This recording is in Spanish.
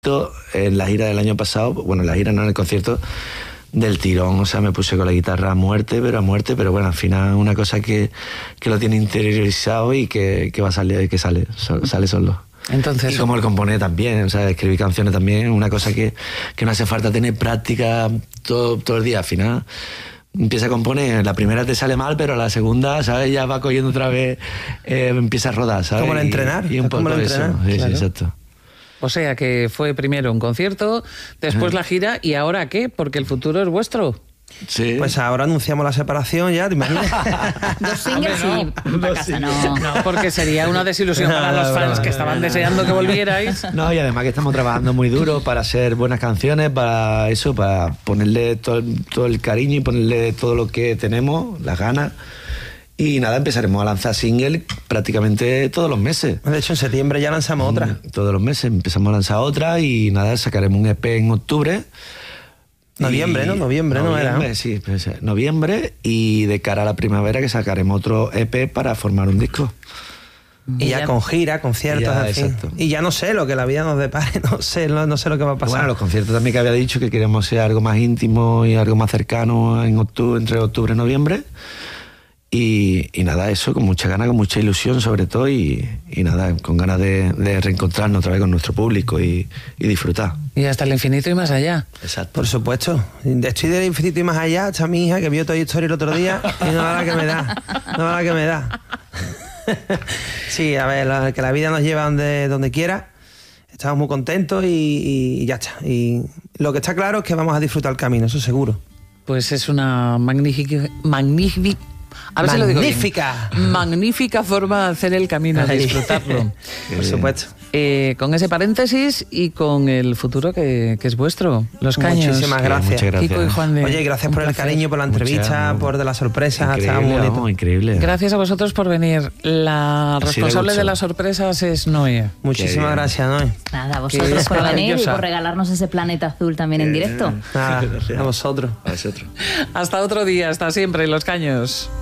En la gira del año pasado, bueno, en la gira no, en el concierto del tirón, o sea, me puse con la guitarra a muerte, pero bueno, al final una cosa que lo tiene interiorizado y que va a salir, que sale solo. Entonces, y como el componer también, o sea, escribir canciones también, una cosa que no hace falta tener práctica todo el día, al final empieza a componer, la primera te sale mal, pero la segunda, ¿sabes? Ya va cogiendo otra vez, empieza a rodar, ¿sabes? Como el entrenar. Y un poco eso, claro. sí, exacto. o sea que fue primero un concierto, después la gira, ¿y ahora qué? Porque el futuro es vuestro. Sí. Pues ahora anunciamos la separación ya, ¿te imaginas? 2 singles y para casa, no. No, porque sería una desilusión para los fans que estaban deseando que volvierais. No, y además que estamos trabajando muy duro para hacer buenas canciones, para eso, para ponerle todo el cariño y ponerle todo lo que tenemos, las ganas. Y nada, empezaremos a lanzar singles prácticamente todos los meses. De hecho, en septiembre ya lanzamos otra. Todos los meses empezamos a lanzar otra y nada, sacaremos un EP en octubre. Noviembre, ¿no? Noviembre, ¿no era? Sí, pues, noviembre, y de cara a la primavera que sacaremos otro EP para formar un disco. Y ya con gira, conciertos, Ya, en fin. exacto. Y ya no sé lo que la vida nos depare, no sé lo que va a pasar. Bueno, los conciertos también que había dicho que queremos ser algo más íntimo y algo más cercano en octubre, entre octubre y noviembre. Y nada, eso con mucha ganas, con mucha ilusión sobre todo y nada, con ganas de reencontrarnos otra vez con nuestro público y disfrutar. Y hasta el infinito y más allá. Exacto. Por supuesto. Estoy del infinito y más allá. Está mi hija que vio Toy Story el otro día y no la que me da. Sí, a ver, que la vida nos lleva donde quiera. Estamos muy contentos y ya está. Y lo que está claro es que vamos a disfrutar el camino, eso seguro. Pues es una magnífica a ver si lo digo bien. Magnífica forma de hacer el camino, de disfrutarlo. Por supuesto. Con ese paréntesis y con el futuro que es vuestro, Los Caños. Muchísimas gracias. Muchas gracias. Kiko y Juan de. Oye, gracias por el cariño, por la entrevista, por de las sorpresas. Estaba muy bonito. Increíble. Gracias a vosotros por venir. La responsable de las sorpresas es Noé. Muchísimas gracias, Noé. Nada, a vosotros por venir y maravillosa. por regalarnos ese planeta azul también en directo. Nada, Gracias. a vosotros. A vosotros. Hasta otro día, hasta siempre, Los Caños.